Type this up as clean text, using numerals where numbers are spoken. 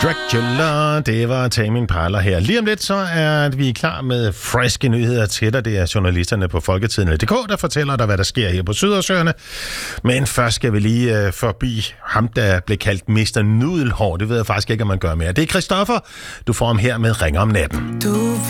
Dracula, det var Tame Impala her. Lige om lidt, så er vi klar med friske nyheder til dig. Det er journalisterne på Folketidende.dk, der fortæller dig, hvad der sker her på Sydersøerne. Men først skal vi lige forbi ham, der blev kaldt Mr. Nudelhår. Det ved jeg faktisk ikke, om man gør mere. Det er Christoffer. Du får ham her med Ringer om natten. Du